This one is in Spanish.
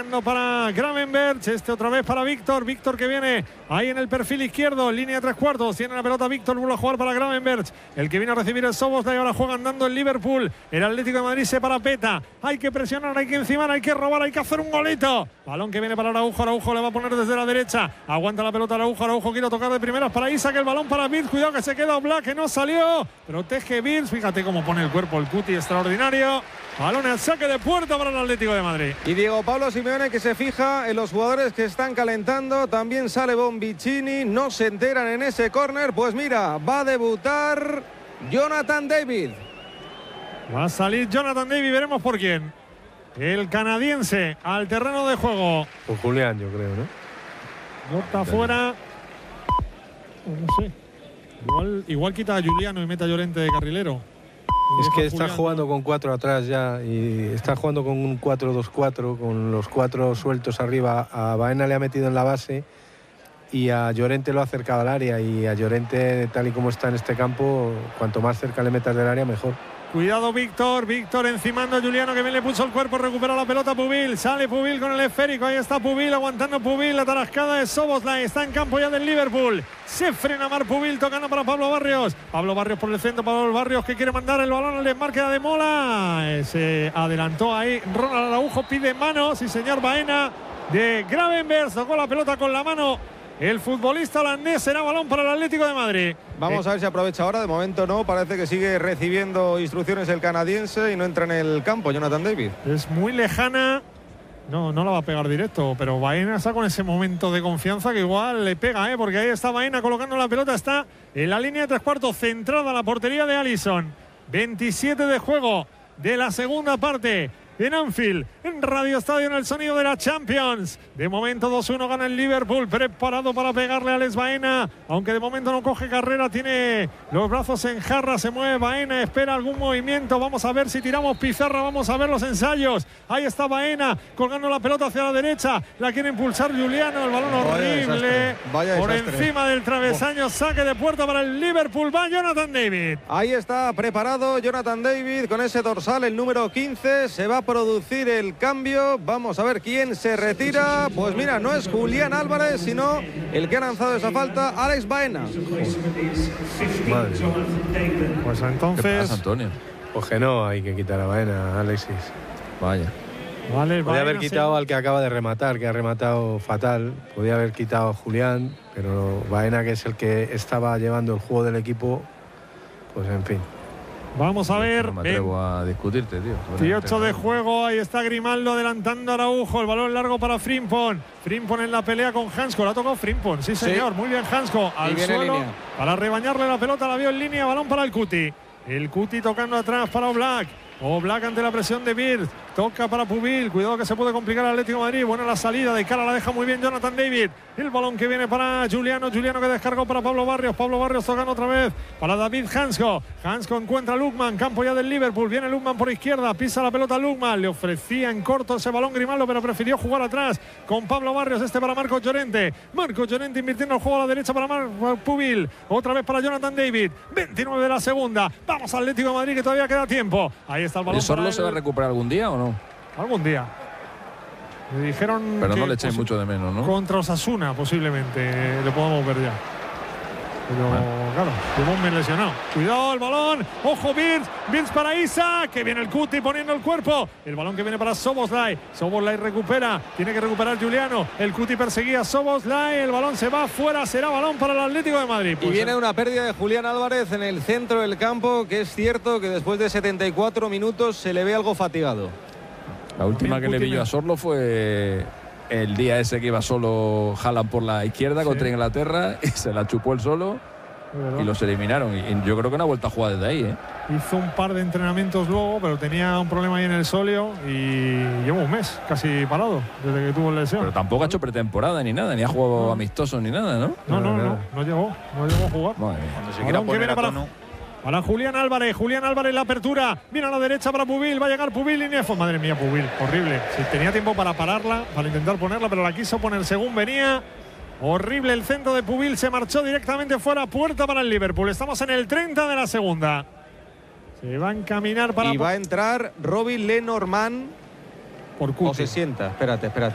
Tocando para Gravenberch. Este otra vez para Víctor. Víctor que viene ahí en el perfil izquierdo. Línea de 3/4. Tiene la pelota Víctor. Vuelve a jugar para Gravenberch. El que viene a recibir el Szoboszlai. Ahora juega andando el Liverpool. El Atlético de Madrid se parapeta. Hay que presionar, hay que encimar, hay que robar, hay que hacer un golito. Balón que viene para Araujo. Araujo le va a poner desde la derecha. Aguanta la pelota Araujo. Araujo quiere tocar de primeras para Isak. El balón para Virz. Cuidado que se queda Oblak, que no salió. Protege Virz. Fíjate cómo pone el cuerpo el Cuti. Extraordinario. Balón al saque de puerta para el Atlético de Madrid. Y Diego Pablo Simeone, que se fija en los jugadores que están calentando. También sale Bonvicini. No se enteran en ese córner. Pues mira, va a debutar Jonathan David. Va a salir Jonathan David. Veremos por quién. El canadiense al terreno de juego. Por Julián, yo creo, ¿no? Bota fuera. No sé. Igual quita a Juliano y mete a Llorente de carrilero. Es que está jugando con 4 atrás ya y está jugando con un 4-2-4, con los 4 sueltos arriba. A Baena le ha metido en la base y a Llorente lo ha acercado al área, y a Llorente, tal y como está en este campo, cuanto más cerca le metas del área, mejor. Cuidado Víctor, Víctor encimando a Juliano, que bien le puso el cuerpo, recupera la pelota Pubil, sale Pubil con el esférico, ahí está Pubil, aguantando Pubil, la tarascada de Szoboszlai, está en campo ya del Liverpool, se frena Marc Pubil, tocando para Pablo Barrios por el centro, Pablo Barrios que quiere mandar el balón al desmarque de Ademola, se adelantó ahí, Ronald Araujo pide mano, sí señor, Baena de Gravenberch, tocó la pelota con la mano. El futbolista holandés, será balón para el Atlético de Madrid. Vamos a ver si aprovecha ahora. De momento no, parece que sigue recibiendo instrucciones el canadiense y no entra en el campo Jonathan David. Es muy lejana. No la va a pegar directo, pero Baena está con ese momento de confianza que igual le pega, porque ahí está Baena colocando la pelota, está en la línea de 3/4, centrada la portería de Alisson. 27 de juego de la segunda parte. En Anfield, en Radio Estadio, en el sonido de la Champions. De momento 2-1 gana el Liverpool, preparado para pegarle a Alex Baena, aunque de momento no coge carrera, tiene los brazos en jarra, se mueve Baena, espera algún movimiento, vamos a ver si tiramos pizarra, vamos a ver los ensayos. Ahí está Baena, colgando la pelota hacia la derecha, la quiere impulsar Juliano, el balón horrible, por encima del travesaño, saque de puerta para el Liverpool, va Jonathan David. Ahí está preparado Jonathan David con ese dorsal, el número 15, se va a producir el cambio. Vamos a ver quién se retira. Pues mira, no es Julián Álvarez, sino el que ha lanzado esa falta, Alex Baena. Madre. Pues entonces, ¿qué pasa, Antonio? Pues que no, hay que quitar a Baena, Alexis. Vaya. Vale, podía haber quitado al que acaba de rematar, que ha rematado fatal. Podía haber quitado a Julián, pero Baena, que es el que estaba llevando el juego del equipo, pues en fin. Vamos a ver. No me atrevo a discutirte, tío. 18 de juego, ahí está Grimaldo adelantando a Araujo, el balón largo para Frimpong. Frimpong en la pelea con Hansko, la ha tocado Frimpong, sí señor, muy bien Hansko, al suelo para rebañarle la pelota, la vio en línea, balón para el Cuti. El Cuti tocando atrás para Oblak. Oblak ante la presión de Virz, toca para Pubil, cuidado que se puede complicar el Atlético de Madrid, buena la salida, de cara la deja muy bien Jonathan David, el balón que viene para Juliano, Juliano que descargó para Pablo Barrios tocando otra vez para David Hansko, Hansko encuentra a Lukman, campo ya del Liverpool, viene Lukman por izquierda, pisa la pelota a Lukman, le ofrecía en corto ese balón Grimaldo, pero prefirió jugar atrás con Pablo Barrios, este para Marcos Llorente, invirtiendo el juego a la derecha para Pubil, otra vez para Jonathan David, 29 de la segunda, vamos al Atlético de Madrid que todavía queda tiempo, ahí está el balón. ¿Y Sorlo se va a recuperar algún día o no? Algún día. Me dijeron. Pero no le echéis mucho de menos, ¿no? Contra Osasuna, posiblemente le podamos ver ya. Pero claro, llevó un mes lesionado. Cuidado el balón. Ojo, Virz para Isak. Que viene el Cuti poniendo el cuerpo. El balón que viene para Szoboszlai. Szoboszlai recupera. Tiene que recuperar Juliano. El Cuti perseguía a Szoboszlai. El balón se va fuera. Será balón para el Atlético de Madrid. Pues y viene una pérdida de Julián Álvarez en el centro del campo, que es cierto que después de 74 minutos se le ve algo fatigado. La última que le vi yo a Sorlo fue el día ese que iba solo Haaland por la izquierda contra Inglaterra y se la chupó él solo y los eliminaron. Y yo creo que no ha vuelto a jugar desde ahí, ¿eh? Hizo un par de entrenamientos luego, pero tenía un problema ahí en el sóleo y lleva un mes casi parado desde que tuvo la lesión. Pero tampoco ha hecho pretemporada ni nada, ni ha jugado amistosos ni nada, ¿no? No llegó a jugar. Cuando se quiera poner a tono. Para Julián Álvarez la apertura, viene a la derecha para Pubil, va a llegar Pubil y Nefo, madre mía Pubil, horrible, si tenía tiempo para pararla, para intentar ponerla, pero la quiso poner según venía, horrible el centro de Pubil, se marchó directamente fuera, puerta para el Liverpool, estamos en el 30 de la segunda, se va a encaminar para... Y va a entrar Robin Lenormand, por Cuti. O se sienta, espérate.